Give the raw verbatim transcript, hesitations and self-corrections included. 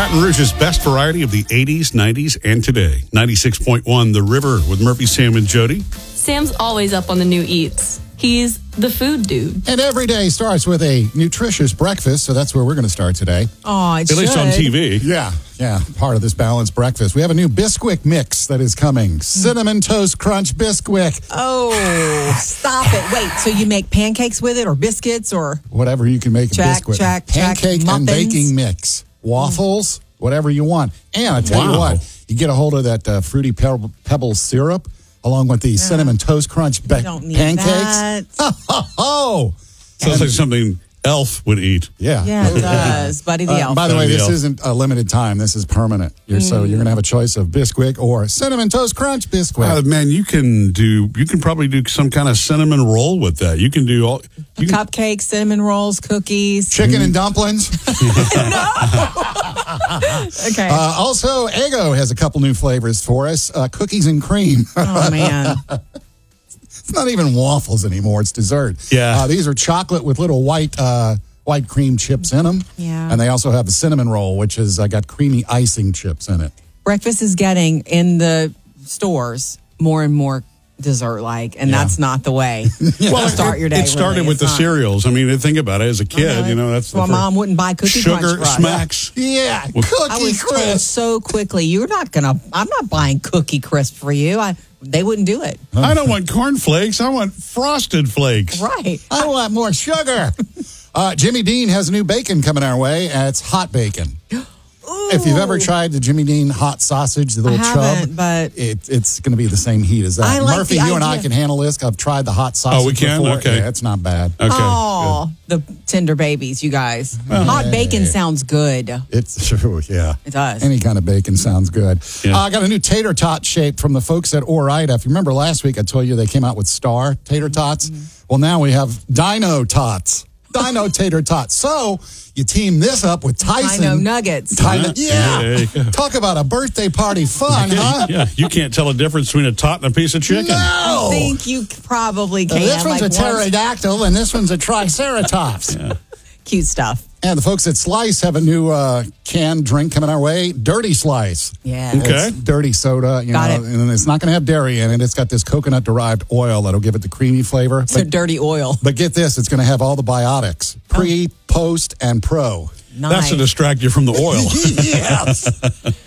Baton Rouge's best variety of the eighties, nineties, and today. ninety-six point one The River with Murphy, Sam, and Jody. Sam's always up on the new eats. He's the food dude. And every day starts with a nutritious breakfast, so that's where we're going to start today. Oh, it At least on T V. Yeah, yeah, part of this balanced breakfast. We have a new Bisquick mix that is coming. Cinnamon Toast Crunch Bisquick. Oh, stop it. Wait, so you make pancakes with it or biscuits or? Whatever you can make a Check, Bisquick. check, check. Pancake and Muffins. baking mix. Waffles, whatever you want. And I tell you Wow. what, you get a hold of that uh, Fruity Pebble, Pebble syrup along with the Cinnamon Toast Crunch ba- don't need pancakes. that. Oh, oh, Sounds like something Elf would eat. yeah. Yeah, it does. Buddy the Uh, Elf. by the way, Buddy the this Elf. isn't a limited time. This is permanent. You're, So you're going to have a choice of Bisquick or Cinnamon Toast Crunch Bisquick. Uh, man, you can do. You can probably do some kind of cinnamon roll with that. You can do all. You can, Cupcakes, cinnamon rolls, cookies. Chicken and dumplings. Okay. Uh, also, Eggo has a couple new flavors for us. Uh, cookies and cream. oh, man. It's not even waffles anymore. It's dessert. Yeah. Uh, these are chocolate with little white uh, white cream chips in them. Yeah. And they also have the cinnamon roll, which has uh, got creamy icing chips in it. Breakfast is getting in the stores more and more dessert-like, and Yeah. that's not the way well, to start it, your day. It started really. with It's the not. cereals. I mean, think about it. As a kid, Uh-huh. you know, that's the well, first- Mom wouldn't buy Cookie Sugar Crunch for us. smacks. Yeah. I Cookie was told crisp. so quickly, you're not gonna. I'm not buying Cookie Crisp for you. I, they wouldn't do it. I don't want corn flakes. I want frosted flakes. Right. I want more sugar. Uh, Jimmy Dean has a new bacon coming our way. Uh, it's hot bacon. If you've ever tried the Jimmy Dean hot sausage, the little I chub, haven't, but- it, it's going to be the same heat as that. I like Murphy, the you and I idea. can handle this. I've tried the hot sausage. Oh, we can? before. Okay. Yeah, it's not bad. Okay. Oh, the tender babies, you guys. Hot bacon sounds good. It's true, yeah. It does. Any kind of bacon sounds good. Yeah. Uh, I got a new tater tot shape from the folks at Ore-Ida. If you remember last week, I told you they came out with Star tater tots. Mm-hmm. Well, now we have Dino tots. Dino tater tots. So you team this up with Tyson. Dino nuggets. Dino- Yeah, yeah. there you go. Talk about a birthday party fun, huh? Yeah, you can't tell a difference between a tot and a piece of chicken. No. I think you probably can. this one's like a pterodactyl and this one's a triceratops. Cute stuff. And the folks at Slice have a new uh, canned drink coming our way, Dirty Slice. Yeah. Okay. It's dirty soda, you Got know, it. and it's not going to have dairy in it. It's got this coconut-derived oil that'll give it the creamy flavor. So But, dirty oil. but get this, it's going to have all the biotics, pre, post, and pro. Nice. That's to distract you from the oil. Yes.